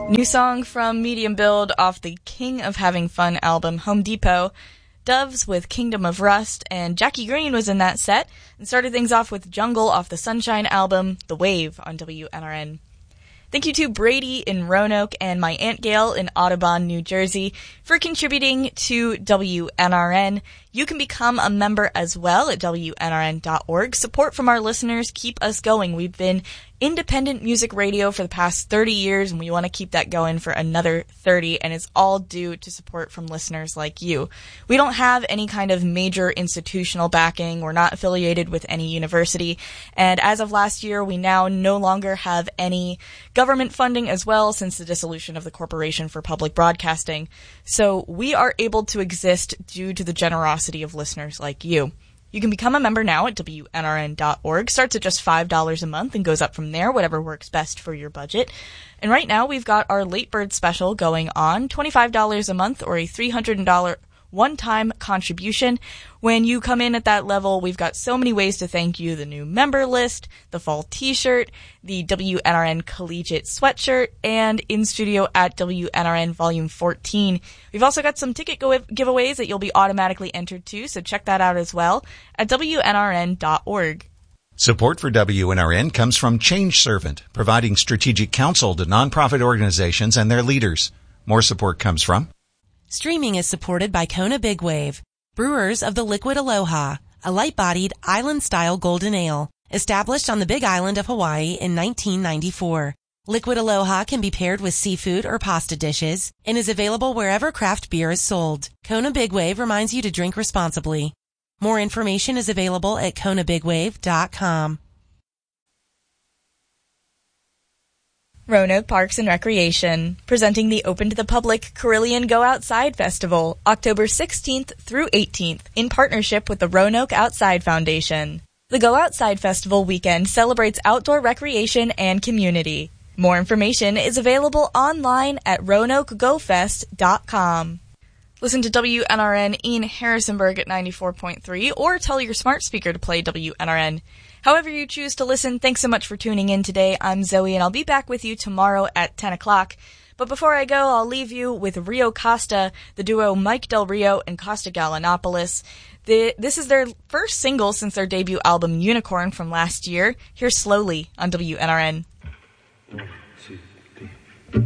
New song from Medium Build off the King of Having Fun album, Home Depot. Doves with Kingdom of Rust, and Jackie Green was in that set, and started things off with Jungle off the Sunshine album, The Wave on WNRN. Thank you to Brady in Roanoke and my Aunt Gail in Audubon, New Jersey for contributing to WNRN. You can become a member as well at WNRN.org. Support from our listeners keep us going. We've been independent music radio for the past 30 years, and we want to keep that going for another 30, and it's all due to support from listeners like you. We don't have any kind of major institutional backing. We're not affiliated with any university, and as of last year, we now no longer have any government funding as well since the dissolution of the Corporation for Public Broadcasting. So we are able to exist due to the generosity of listeners like you. You can become a member now at WNRN.org. Starts at just $5 a month and goes up from there, whatever works best for your budget. And right now we've got our late bird special going on, $25 a month or a $300 one-time contribution. When you come in at that level, we've got so many ways to thank you. The new member list, the fall t-shirt, the WNRN collegiate sweatshirt, and in studio at WNRN volume 14. We've also got some ticket giveaways that you'll be automatically entered to, so check that out as well at WNRN.org. Support for WNRN comes from Change Servant, providing strategic counsel to nonprofit organizations and their leaders. More support comes from Streaming is supported by Kona Big Wave, brewers of the Liquid Aloha, a light-bodied, island-style golden ale, established on the Big Island of Hawaii in 1994. Liquid Aloha can be paired with seafood or pasta dishes and is available wherever craft beer is sold. Kona Big Wave reminds you to drink responsibly. More information is available at konabigwave.com. Roanoke Parks and Recreation, presenting the Open to the Public Carillion Go Outside Festival, October 16th through 18th, in partnership with the Roanoke Outside Foundation. The Go Outside Festival weekend celebrates outdoor recreation and community. More information is available online at RoanokeGoFest.com. Listen to WNRN in Harrisonburg at 94.3 or tell your smart speaker to play WNRN. However you choose to listen, thanks so much for tuning in today. I'm Zoe, and I'll be back with you tomorrow at 10 o'clock. But before I go, I'll leave you with Rio Costa, the duo Mike Del Rio and Costa Gallinopoulos. This is their first single since their debut album Unicorn from last year. Here's Slowly on WNRN.